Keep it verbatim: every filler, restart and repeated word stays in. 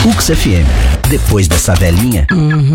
U X F M. Depois dessa velhinha, uhum.